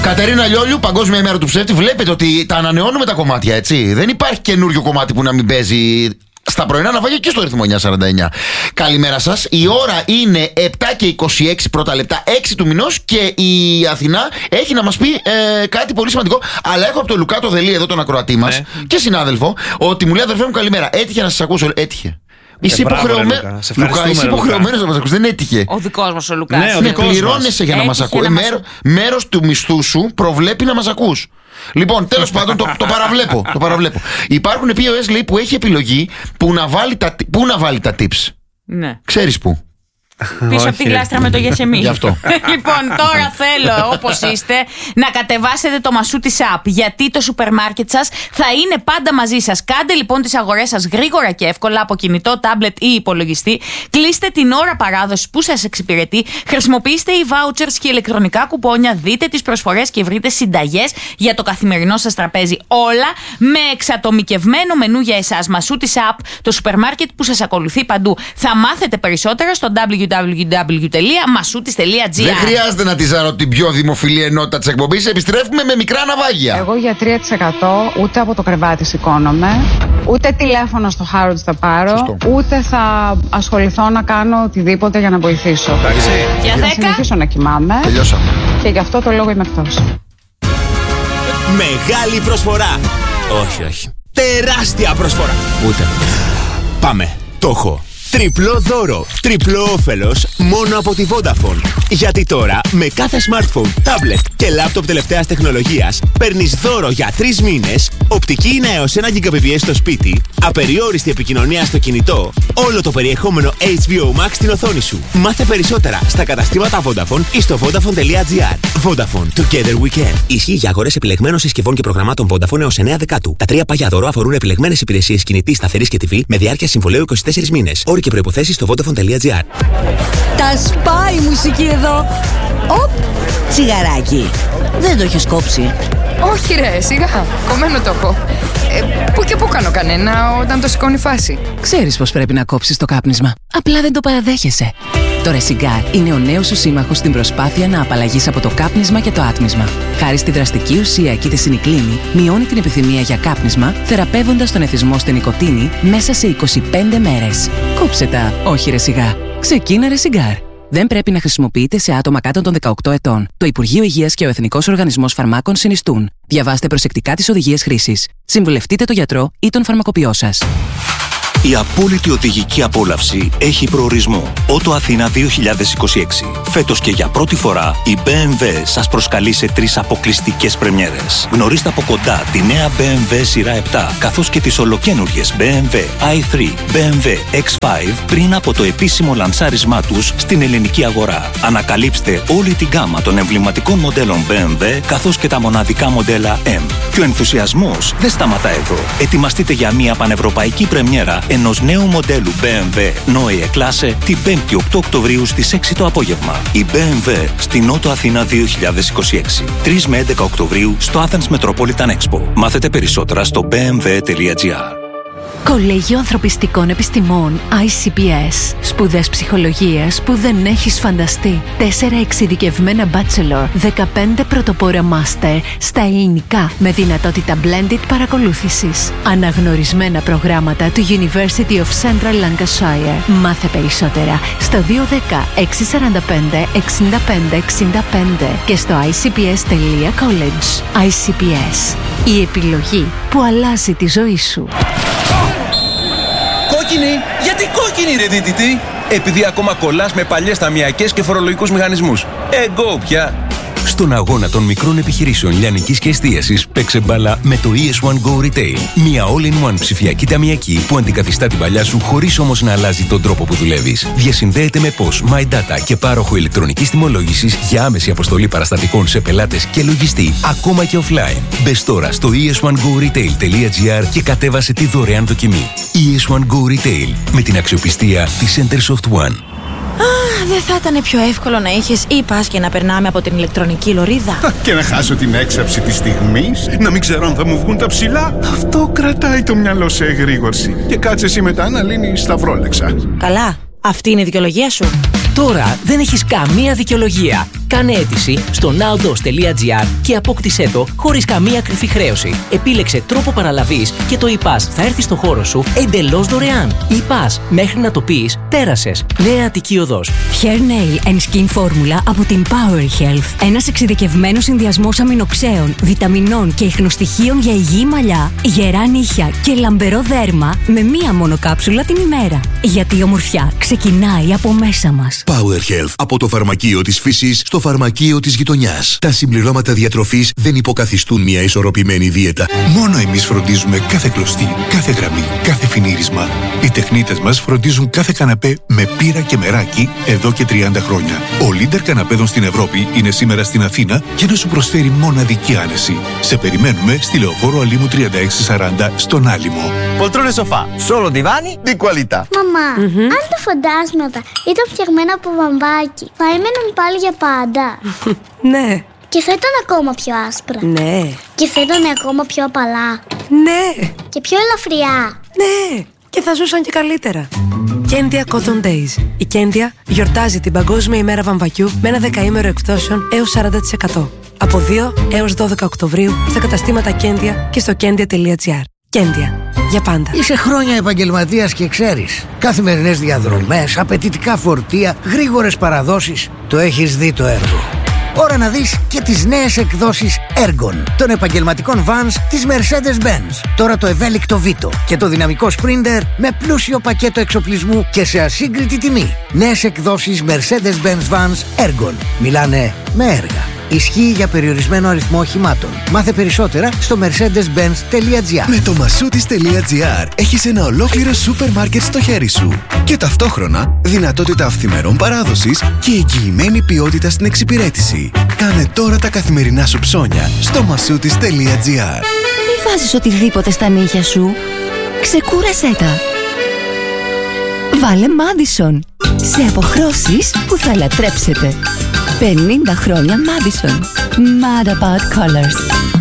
Κατερίνα Λιόλιου, Παγκόσμια ημέρα του ψεύτη. Βλέπετε ότι τα ανανεώνουμε τα κομμάτια, έτσι. Δεν υπάρχει καινούριο κομμάτι που να μην παίζει στα πρωινά ναυάγια και στο ρυθμό 949. Καλημέρα σας. Η ώρα είναι 7 και 26 πρώτα λεπτά, 6 του μηνός, και η Αθηνά έχει να μας πει κάτι πολύ σημαντικό. Αλλά έχω από τον Λουκά το Δελή, εδώ τον ακροατή μας και συνάδελφο, ότι μου λέει: αδερφέ μου, καλημέρα. Έτυχε να σας ακούσω. Έτυχε. Είσαι υποχρεωμένος να μας ακούσεις. Δεν έτυχε. Ο δικός μας ο Λουκάς. Ναι, πληρώνεσαι για να μας ακούσεις. Μέρος του μισθού σου προβλέπει να μας ακούς. Λοιπόν, τέλος πάντων, το παραβλέπω. Υπάρχουν POS, λέει, που έχει επιλογή πού να βάλει τα tips. Ναι. Ξέρεις πού? Πίσω από τη γλάστρα με το Γεσεμί. Γι' αυτό. Λοιπόν, τώρα θέλω, όπως είστε, να κατεβάσετε το Μασούτης app. Γιατί το σούπερ μάρκετ σας θα είναι πάντα μαζί σας. Κάντε λοιπόν τις αγορές σας γρήγορα και εύκολα από κινητό, τάμπλετ ή υπολογιστή. Κλείστε την ώρα παράδοσης που σας εξυπηρετεί. Χρησιμοποιήστε e-vouchers και ηλεκτρονικά κουπόνια. Δείτε τις προσφορές και βρείτε συνταγές για το καθημερινό σας τραπέζι. Όλα με εξατομικευμένο μενού για εσάς. Μασούτης app, το σούπερ μάρκετ που σας ακολουθεί παντού. Θα μάθετε περισσότερα στο www.masoutis.gr. Δεν χρειάζεται να τυζάρω την πιο δημοφιλή ενότητα της εκπομπής. Επιστρέφουμε με μικρά ναυάγια. Εγώ για 3% ούτε από το κρεβάτι σηκώνομαι, ούτε τηλέφωνο στο Harrods θα πάρω. Σωστό. Ούτε θα ασχοληθώ να κάνω οτιδήποτε για να βοηθήσω. Εντάξει. Θα συνεχίσω να κοιμάμαι. Τελειώσαμε. Και γι' αυτό το λόγο είμαι εκτός. Μεγάλη προσφορά. Όχι. Τεράστια προσφορά. Ούτε. Πάμε. Το έχω. Τριπλό δώρο, τριπλό όφελος μόνο από τη Vodafone. Γιατί τώρα με κάθε smartphone, tablet και laptop τελευταίας τεχνολογίας παίρνεις δώρο για 3 μήνες, οπτική είναι έως 1 Gbps στο σπίτι, απεριόριστη επικοινωνία στο κινητό, όλο το περιεχόμενο HBO Max στην οθόνη σου. Μάθε περισσότερα στα καταστήματα Vodafone ή στο Vodafone.gr. Vodafone, together we can. Ισχύει για αγορές επιλεγμένων συσκευών και προγραμμάτων Vodafone έως 9 Δεκάτου. Τα 3 παγιά δώρο αφορούν επιλεγμένες υπηρεσίες κινητής, σταθερής και TV με διάρκεια συμβολαίου 24 μήνες. Όροι και προϋποθέσεις στο Vodafone.gr. Τα σπάει η μουσική εδώ. Οπ, τσιγαράκι. Δεν το έχεις κόψει? Όχι ρε, σιγά, κομμένο το έχω. Πού και πού κάνω κανένα όταν το σηκώνει φάση. Ξέρεις πως πρέπει να κόψεις το κάπνισμα. Απλά δεν το παραδέχεσαι. Το Resigar είναι ο νέος σου σύμμαχος στην προσπάθεια να απαλλαγείς από το κάπνισμα και το άτμισμα. Χάρη στη δραστική ουσία κητεσινικλίνη, μειώνει την επιθυμία για κάπνισμα, θεραπεύοντας τον εθισμό στη νοικοτήνη μέσα σε 25 μέρες. Κόψε τα, όχι Resigar. Ξεκίνα Resigar. Δεν πρέπει να χρησιμοποιείται σε άτομα κάτω των 18 ετών. Το Υπουργείο Υγείας και ο Εθνικός Οργανισμός Φαρμάκων συνιστούν. Διαβάστε προσεκτικά τις οδηγίες χρήσης. Συμβουλευτείτε τον γιατρό ή τον φαρμακοποιό σας. Η απόλυτη οδηγική απόλαυση έχει προορισμό. Ότο Αθήνα 2026. Φέτος και για πρώτη φορά η BMW σας προσκαλεί σε 3 αποκλειστικές πρεμιέρες. Γνωρίστε από κοντά τη νέα BMW σειρά 7, καθώς και τις ολοκαίνουργιες BMW i3, BMW X5 πριν από το επίσημο λανσάρισμά τους στην ελληνική αγορά. Ανακαλύψτε όλη την γκάμα των εμβληματικών μοντέλων BMW, καθώς και τα μοναδικά μοντέλα M. Και ο ενθουσιασμός δεν σταματά εδώ. Ετοιμαστείτε για μια πανευρωπαϊκή πρεμιέρα ενός νέου μοντέλου BMW Neue Klasse την 5η 8 Οκτωβρίου στις 6 το απόγευμα. Η BMW στην Ότο Αθήνα 2026. 3 με 11 Οκτωβρίου στο Athens Metropolitan Expo. Μάθετε περισσότερα στο bmw.gr. Κολέγιο Ανθρωπιστικών Επιστημών ICPS. Σπουδές ψυχολογίας που δεν έχεις φανταστεί. 4 εξειδικευμένα bachelor, 15 πρωτοπόρα master στα ελληνικά με δυνατότητα blended παρακολούθησης. Αναγνωρισμένα προγράμματα του University of Central Lancashire. Μάθε περισσότερα στο 210 645 65 65 και στο icps.college. ICPS. Η επιλογή που αλλάζει τη ζωή σου. Κόκκινη! Γιατί κόκκινη ρε δίτητη! Επειδή ακόμα κολλάς με παλιές ταμιακές και φορολογικούς μηχανισμούς. Εγώ πια! Στον αγώνα των μικρών επιχειρήσεων λιανικής και εστίασης, παίξε μπάλα με το ES1 Go Retail. Μια all-in-one ψηφιακή ταμιακή που αντικαθιστά την παλιά σου χωρίς όμως να αλλάζει τον τρόπο που δουλεύεις. Διασυνδέεται με POS, My Data και πάροχο ηλεκτρονικής τιμολόγησης για άμεση αποστολή παραστατικών σε πελάτες και λογιστή, ακόμα και offline. Μπες τώρα στο es1goretail.gr και κατέβασε τη δωρεάν δοκιμή. ES1 Go Retail με την αξιοπιστία της Centersoft One. Δεν θα ήταν πιο εύκολο να είχες e-pass και να περνάμε από την ηλεκτρονική λωρίδα? Και να χάσω την έξαψη της στιγμής, να μην ξέρω αν θα μου βγουν τα ψηλά. Αυτό κρατάει το μυαλό σε εγρήγορση. Και κάτσε εσύ μετά να λύνεις σταυρόλεξα. Καλά, αυτή είναι η δικαιολογία σου? Τώρα δεν έχεις καμία δικαιολογία. Κάνε αίτηση στο nowdos.gr και απόκτησέ το χωρίς καμία κρυφή χρέωση. Επίλεξε τρόπο παραλαβής και το ePass θα έρθει στο χώρο σου εντελώς δωρεάν. ePass, μέχρι να το πεις, πέρασες. Νέα Αττική Οδός. Hair Nail and Skin Formula από την Power Health. Ένας εξειδικευμένος συνδυασμός αμινοξέων, βιταμινών και ιχνοστοιχείων για υγιή μαλλιά, γερά νύχια και λαμπερό δέρμα με μία μόνο κάψουλα την ημέρα. Γιατί η ομορφιά ξεκινάει από μέσα μας. Power Health, από το φαρμακείο της φύσης στο φαρμακείο της γειτονιάς. Τα συμπληρώματα διατροφής δεν υποκαθιστούν μια ισορροπημένη δίαιτα. Μόνο εμείς φροντίζουμε κάθε κλωστή, κάθε γραμμή, κάθε φινίρισμα. Οι τεχνίτες μας φροντίζουν κάθε καναπέ με πύρα και μεράκι εδώ και 30 χρόνια. Ο leader καναπέδων στην Ευρώπη είναι σήμερα στην Αθήνα για να σου προσφέρει μοναδική άνεση. Σε περιμένουμε στη Λεωφόρο Αλήμου 3640 στον Άλυμο. Poltrone sofà, solo divani di qualità. Μαμά, αν τα φαντάσματα ήταν φτιαγμένα από βαμβάκι, θα έμεναν πάλι για πάντα? Ναι. Και θα ήταν ακόμα πιο άσπρα? Ναι. Και θα ήταν ακόμα πιο απαλά? Ναι. Και πιο ελαφριά? Ναι. Και θα ζούσαν και καλύτερα. Κέντια Cotton Days. Η Κέντια γιορτάζει την Παγκόσμια ημέρα βαμβακιού με ένα δεκαήμερο εκπτώσεων έως 40%. Από 2 έως 12 Οκτωβρίου στα καταστήματα Κέντια και στο kendia.gr. Κέντια. Για πάντα. Είσαι χρόνια επαγγελματίας και ξέρεις. Καθημερινές διαδρομές, απαιτητικά φορτία, γρήγορες παραδόσεις. Το έχεις δει το έργο. Ώρα να δεις και τις νέες εκδόσεις Ergon των επαγγελματικών vans της Mercedes-Benz. Τώρα το ευέλικτο Vito και το δυναμικό Sprinter με πλούσιο πακέτο εξοπλισμού και σε ασύγκριτη τιμή. Νέες εκδόσεις Mercedes-Benz vans Ergon. Μιλάνε με έργα. Ισχύει για περιορισμένο αριθμό οχημάτων. Μάθε περισσότερα στο mercedes-benz.gr. Με το Masoutis.gr έχεις ένα ολόκληρο σούπερ μάρκετ στο χέρι σου. Και ταυτόχρονα δυνατότητα αυθημερών παράδοσης και εγγυημένη ποιότητα στην εξυπηρέτηση. Κάνε τώρα τα καθημερινά σου ψώνια στο Masoutis.gr. Μη βάζεις οτιδήποτε στα νύχια σου. Ξεκούρασέ τα. Βάλε Madison. Σε αποχρώσεις που θα λατρέψετε. 50 χρόνια Madison. Mad about colors.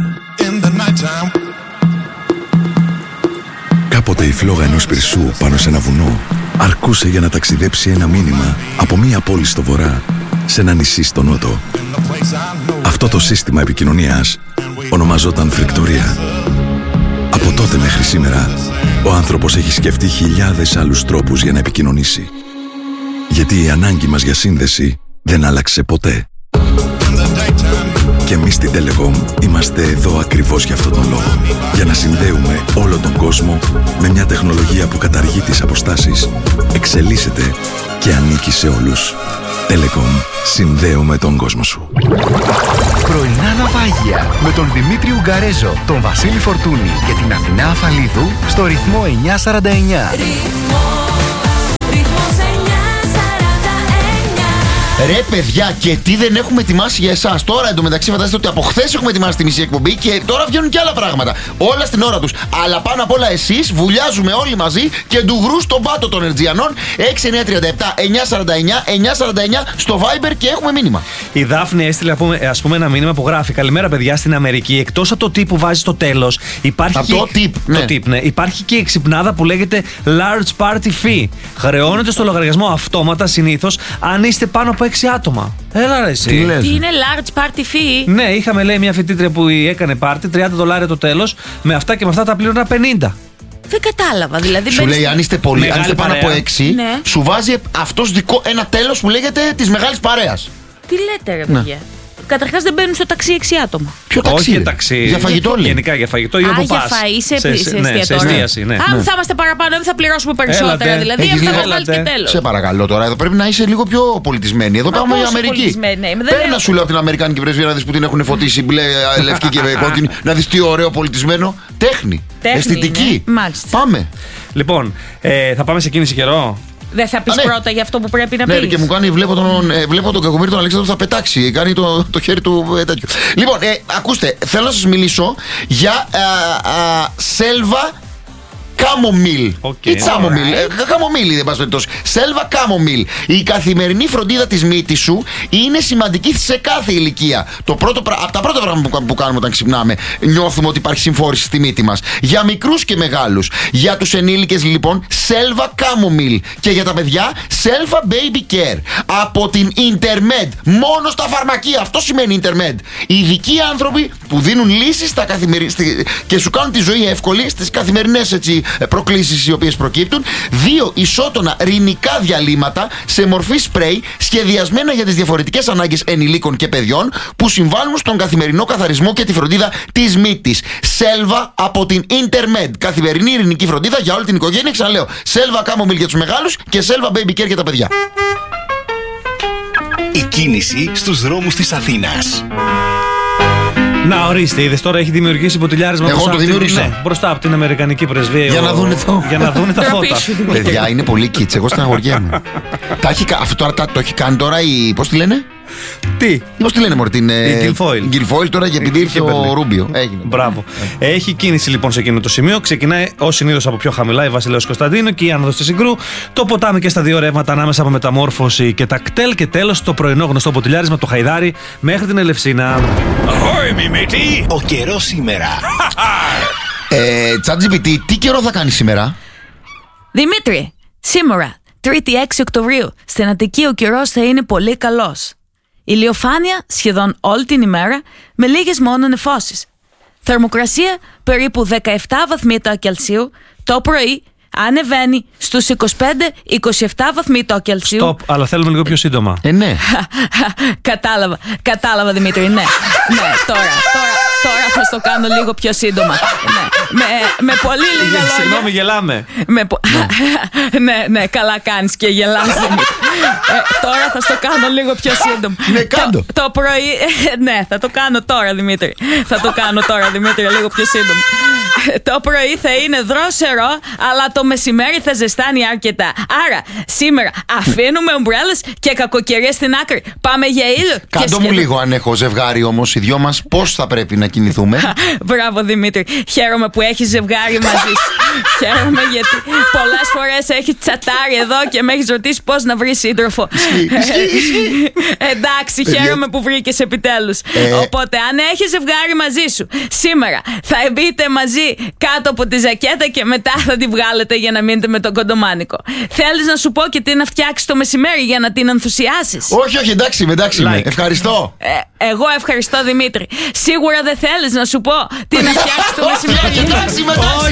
Κάποτε η φλόγα ενός πυρσού πάνω σε ένα βουνό αρκούσε για να ταξιδέψει ένα μήνυμα από μία πόλη στο βορρά σε ένα νησί στο νότο. Αυτό το σύστημα επικοινωνίας ονομαζόταν φρικτορία. Από τότε μέχρι σήμερα ο άνθρωπος έχει σκεφτεί χιλιάδες άλλους τρόπους για να επικοινωνήσει. Γιατί η ανάγκη μας για σύνδεση δεν άλλαξε ποτέ. Και εμείς στην Telecom είμαστε εδώ ακριβώς για αυτόν τον λόγο. Για να συνδέουμε όλο τον κόσμο με μια τεχνολογία που καταργεί τις αποστάσεις, εξελίσσεται και ανήκει σε όλους. Telecom. Συνδέουμε τον κόσμο σου. Πρωινά ναυάγια με τον Δημήτρη Ουγγαρέζο, τον Βασίλη Φορτούνη και την Αθηνά Αφαλίδου στο ρυθμό 949. Ρε παιδιά, και τι δεν έχουμε ετοιμάσει για εσάς. Τώρα εντωμεταξύ φαντάζεστε ότι από χθες έχουμε ετοιμάσει τη μισή εκπομπή και τώρα βγαίνουν και άλλα πράγματα. Όλα στην ώρα τους. Αλλά πάνω απ' όλα εσείς βουλιάζουμε όλοι μαζί και ντουγρού στον πάτο των Ερτζιανών. 6937-949-949 στο Viber και έχουμε μήνυμα. Η Δάφνη έστειλε ας πούμε ένα μήνυμα που γράφει: καλημέρα παιδιά στην Αμερική. Εκτός από το tip που βάζει στο τέλος, υπάρχει υπάρχει και η ξυπνάδα που λέγεται Large Party Fee. Χρεώνεται στο λογαριασμό αυτόματα συνήθως αν είστε πάνω από 6 άτομα. Έλα ρε εσύ. Τι είναι large party fee? Ναι, είχαμε λέει μια φοιτήτρια που έκανε πάρτι, $30 το τέλος. Με αυτά και με αυτά τα πλήρωνα 50. Δεν κατάλαβα. Δηλαδή σου λέει αν είστε πολλοί, αν είστε πάνω από 6, ναι, σου βάζει αυτός ένα τέλος που λέγεται της μεγάλης παρέας. Τι λέτε ρε παιδιά. Καταρχάς δεν μπαίνουν στο ταξί 6 άτομα. Ποιο ταξί? Όχι ταξί. Για φαγητό λέει. Γενικά για φαγητό ή όπου πας. Για φαΐ σε εστίαση. Ναι. Αν θα είμαστε παραπάνω, δεν θα πληρώσουμε περισσότερα. Έλατε. Δηλαδή, αν θα βάλει και τέλος. Σε παρακαλώ τώρα, εδώ πρέπει να είσαι λίγο πιο πολιτισμένη. Εδώ πάμε για Αμερική. Παίρνα σου λέω από την Αμερικάνικη πρεσβεία να δεις που την έχουν φωτίσει μπλε, λευκή και κόκκινη. Να δεις τι ωραίο πολιτισμένο. Τέχνη. Αισθητική. Πάμε. Λοιπόν, θα πάμε σε κίνηση καιρό. Δεν θα πεις πρώτα για αυτό που πρέπει να πεις? Ναι, και μου κάνει, βλέπω τον Κακομοίρη τον Αλέξανδρο θα πετάξει. Κάνει το χέρι του τέτοιο. Λοιπόν, ακούστε, θέλω να σας μιλήσω για σέλβα Chamomile. Ή Chamomile. Chamomile, δεν πας περιπτώσει. Selva Chamomile. Η καθημερινή φροντίδα της μύτης σου είναι σημαντική σε κάθε ηλικία. Από τα πρώτα πράγματα που κάνουμε όταν ξυπνάμε, νιώθουμε ότι υπάρχει συμφόρηση στη μύτη μας. Για μικρούς και μεγάλους. Για τους ενήλικες, λοιπόν, Selva Chamomile. Και για τα παιδιά, Selva Baby Care. Από την Intermed. Μόνο στα φαρμακεία. Αυτό σημαίνει Intermed. Ειδικοί άνθρωποι που δίνουν λύσεις και σου κάνουν τη ζωή εύκολη στις καθημερινές προκλήσεις οι οποίες προκύπτουν. 2 ισότονα ρινικά διαλύματα σε μορφή σπρέι σχεδιασμένα για τις διαφορετικές ανάγκες ενηλίκων και παιδιών που συμβάλλουν στον καθημερινό καθαρισμό και τη φροντίδα της μύτης. Selva από την Intermed. Καθημερινή ειρηνική φροντίδα για όλη την οικογένεια. Ξαναλέω, Selva Chamomile για τους μεγάλους και Selva Baby Care για τα παιδιά. Η κίνηση στους δρόμους της Αθήνας. Να, ορίστε, είδες τώρα έχει δημιουργήσει ποτηλιάρισμα. Εγώ το δημιούργησα. Ναι, μπροστά από την Αμερικανική πρεσβεία. Για να δούνε για να δούνε τα φώτα. Παιδιά, είναι πολύ κίτς. Εγώ στεναχωριέμαι. Αυτό τώρα το έχει κάνει τώρα η. Πώς τη λένε? Τι? Πώς τη λένε, μωρέ, την Γκιλφόιλ τώρα για επειδή ήρθε ο Ρούμπιο. Μπράβο. Έχει κίνηση λοιπόν σε εκείνο το σημείο. Ξεκινάει ως συνήθως από πιο χαμηλά η Βασιλέως Κωνσταντίνου και η άνοδος της Συγκρού. Το ποτάμι και στα 2 ρεύματα ανάμεσα από Μεταμόρφωση και τα κτέλ. Και τέλος το πρωινό γνωστό ποτηλιάρισμα από το Χαϊδάρι μέχρι την Ελευσίνα. Ahoy, μιμητή! Ο καιρός σήμερα. ChatGPT, τι καιρό θα κάνει σήμερα? Δημήτρη, σήμερα, 3η 6 Οκτωβρίου, στην Αττική ο καιρός θα είναι πολύ καλός. Ηλιοφάνεια σχεδόν όλη την ημέρα με λίγες μόνο νεφώσεις. Θερμοκρασία περίπου 17 βαθμοί το Κελσίου. Το πρωί ανεβαίνει στους 25-27 βαθμοί το Κελσίου. Στοπ, αλλά θέλουμε λίγο πιο σύντομα. Ναι. Κατάλαβα Δημήτρη, ναι. Τώρα θα στο κάνω λίγο πιο σύντομα. Με πολύ λίγα λόγια. Συγγνώμη, γελάμε. Ναι, καλά κάνεις και γελάς Δημήτρη. Τώρα θα στο κάνω λίγο πιο σύντομα. Ναι, κάντο. Το πρωί, ναι, θα το κάνω τώρα Δημήτρη. Λίγο πιο σύντομα. Το πρωί θα είναι δρόσερο, αλλά το μεσημέρι θα ζεστάνει αρκετά. Άρα, σήμερα αφήνουμε ομπρέλες και κακοκαιρίες στην άκρη. Πάμε για ήλιο. Κάντο μου λίγο αν έχω ζευγάρι όμως οι δυο μας, πώς θα πρέπει να κινηθούμε? Μπράβο Δημήτρη. Χαίρομαι που έχεις ζευγάρι μαζί σου. Χαίρομαι γιατί πολλές φορές έχεις τσατάρει εδώ και με έχεις ρωτήσει πώς να βρεις σύντροφο. Εντάξει, χαίρομαι που βρήκες επιτέλους. Οπότε, αν έχεις ζευγάρι μαζί σου, σήμερα θα μπείτε μαζί κάτω από τη ζακέτα και μετά θα τη βγάλετε για να μείνετε με τον κοντομάνικο. Θέλεις να σου πω και τι να φτιάξεις το μεσημέρι για να την ενθουσιάσεις? Όχι, εντάξει, ευχαριστώ. Εγώ ευχαριστώ Δημήτρη. Σίγουρα δεν θέλεις να σου πω τι να φτιάξεις το μεσημέρι? Εντάξει,